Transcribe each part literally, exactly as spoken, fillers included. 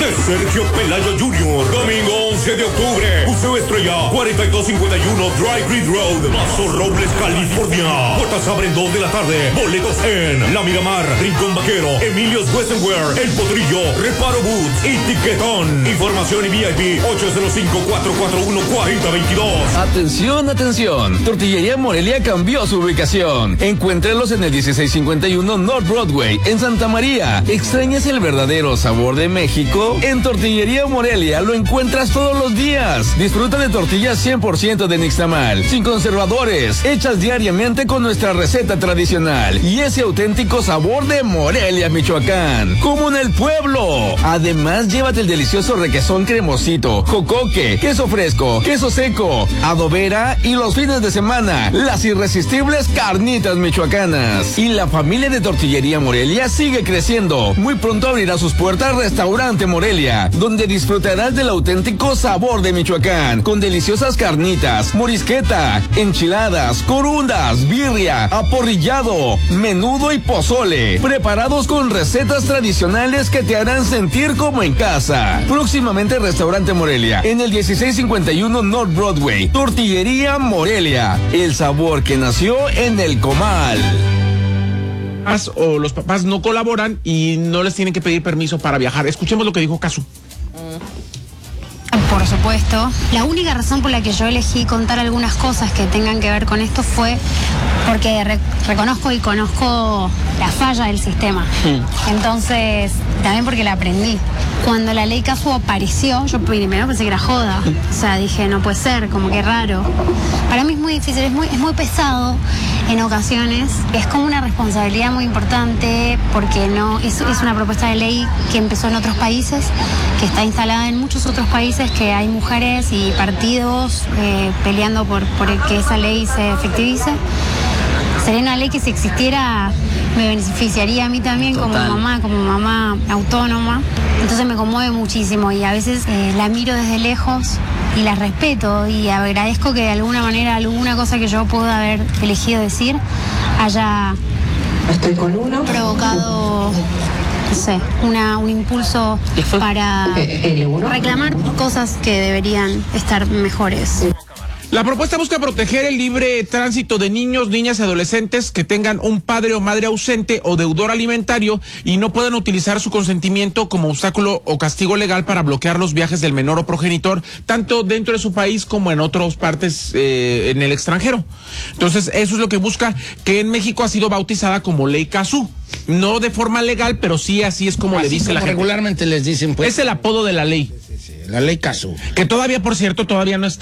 de Sergio Pelayo junior Domingo once de octubre. Museo Estrella, cuarenta y dos cincuenta y uno Dry Creek Road, Paso Robles, California. Puertas abren dos de la tarde. Boletos en La Miramar, Rincón Vaquero, Emilio's Westenwear, El Potrillo, Reparo Boots y Tiquetón. Información y V I P ocho cero cinco, cuatro cuatro uno, cuatro cero dos dos. Atención, atención. Tortillería Morelia cambió su ubicación. Encuéntrelos en el dieciséis cincuenta y uno North Broadway, en Santa María. ¿Extrañas el verdadero sabor de México? En Tortillería Morelia lo encuentras todos los días. Disfruta de tortillas cien por ciento de nixtamal, sin conservadores, hechas diariamente con nuestra receta tradicional y ese auténtico sabor de Morelia, Michoacán, como en el pueblo. Además, llévate el delicioso requesón cremosito, jocoque, queso fresco, queso seco, adobera y los fines de semana, las irresistibles carnitas michoacanas. Y la familia de Tortillería Morelia sigue creciendo. Muy pronto abrirá sus puertas Restaurante Morelia, donde disfrutarás del auténtico sabor de Michoacán, con deliciosas carnitas, morisqueta, enchiladas, corundas, birria, aporrillado, menudo y pozole, preparados con recetas tradicionales que te harán sentir como en casa. Próximamente Restaurante Morelia, en el dieciséis cincuenta y uno North Broadway. Tortillería Morelia, el sabor que nació en el comal. O los papás no colaboran y no les tienen que pedir permiso para viajar. Escuchemos lo que dijo Casu. Por supuesto. La única razón por la que yo elegí contar algunas cosas que tengan que ver con esto fue porque re reconozco y conozco la falla del sistema. Mm. Entonces, también porque la aprendí. Cuando la ley Casu apareció, yo primero pensé que era joda. O sea, dije, no puede ser, como que raro. Para mí es muy difícil, es muy, es muy pesado en ocasiones. Es como una responsabilidad muy importante porque no es, es una propuesta de ley que empezó en otros países, que está instalada en muchos otros países, que hay mujeres y partidos eh, peleando por, por que esa ley se efectivice. Sería una ley que si existiera me beneficiaría a mí también. Total. Como mamá, como mamá autónoma. Entonces me conmueve muchísimo y a veces eh, la miro desde lejos y la respeto y agradezco que de alguna manera alguna cosa que yo pueda haber elegido decir haya Estoy con uno. provocado, no sé, una, un impulso para reclamar cosas que deberían estar mejores. La propuesta busca proteger el libre tránsito de niños, niñas y adolescentes que tengan un padre o madre ausente o deudor alimentario y no puedan utilizar su consentimiento como obstáculo o castigo legal para bloquear los viajes del menor o progenitor, tanto dentro de su país como en otras partes eh, en el extranjero. Entonces, eso es lo que busca, que en México ha sido bautizada como Ley Casu. No de forma legal, pero sí así es como así le dice como la gente. Regularmente les dicen, pues. Es el apodo de la ley. La ley Casu. Que todavía, por cierto, todavía no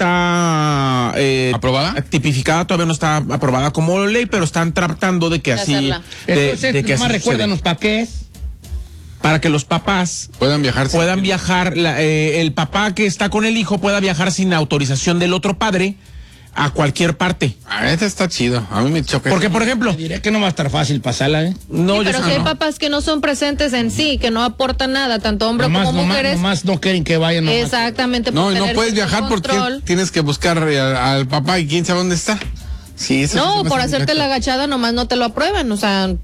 está eh, ¿aprobada? Tipificada, todavía no está aprobada como ley, pero están tratando de que así. De, Entonces, de que más así recuérdanos para qué es. Para que los papás puedan viajar. Puedan viajar, la, eh, el papá que está con el hijo pueda viajar sin autorización del otro padre a cualquier parte. A este está chido, a mí me choca. Porque, por ejemplo, diré que no va a estar fácil pasarla, ¿eh? No, sí, yo pero sé, si hay no. papás que no son presentes en sí, que no aportan nada, tanto hombres nomás, como nomás, mujeres. Nomás no quieren que vayan. Nomás. Exactamente. No, no puedes viajar porque tienes que buscar al, al papá y quién sabe dónde está. Sí, eso no, por hacerte la agachada nomás no te lo aprueban, o sea,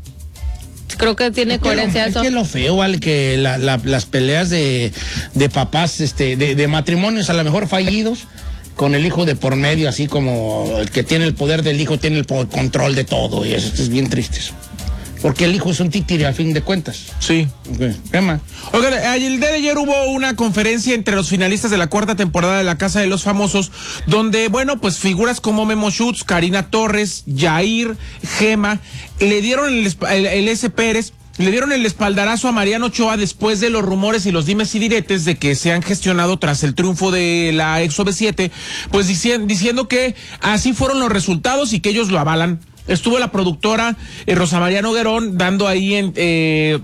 creo que tiene es coherencia que lo, eso. Es que lo feo, vale, que la, la, las peleas de, de papás, este, de, de matrimonios a lo mejor fallidos, con el hijo de por medio, así como el que tiene el poder del hijo tiene el control de todo, y eso es bien triste eso. Porque el hijo es un títere a fin de cuentas. Sí. Okay. ¿Qué más? Oigan, el día de ayer hubo una conferencia entre los finalistas de la cuarta temporada de La Casa de los Famosos, donde, bueno, pues figuras como Memo Schutz, Karina Torres, Yair, Gema, le dieron el, el, el S. Pérez, le dieron el espaldarazo a Mariano Ochoa después de los rumores y los dimes y diretes de que se han gestionado tras el triunfo de la ex O V siete, pues diciendo, diciendo que así fueron los resultados y que ellos lo avalan. Estuvo la productora eh, Rosa María Noguerón dando ahí en... Eh,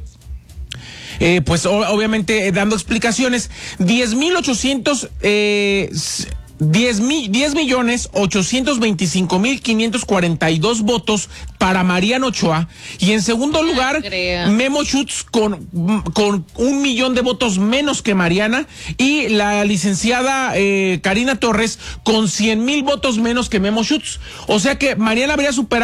eh, pues o, obviamente eh, dando explicaciones. diez mil ochocientos... Eh, diez millones ochocientos veinticinco mil quinientos cuarenta y dos votos para Mariano Ochoa, y en segundo lugar Memo Schutz con, con un millón de votos menos que Mariana, y la licenciada eh, Karina Torres con cien mil votos menos que Memo Schutz. O sea que Mariana habría superado